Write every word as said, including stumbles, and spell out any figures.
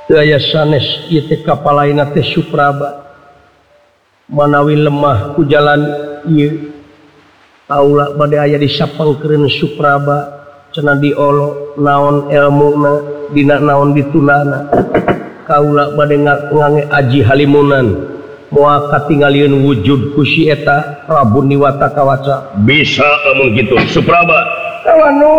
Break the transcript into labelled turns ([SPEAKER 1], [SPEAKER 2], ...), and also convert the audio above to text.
[SPEAKER 1] aya sanes ieu teh kapalaina teh Supraba manawi lemah ku jalan ieu kaula bade aya disapengkeun Supraba cenah diolo naon elmuna dina naon ditulana kaula bade ngange aji halimunan moal katingalieun wujud ku si eta Prabu Niwata Kawaca bisa amun kitu Supraba kawan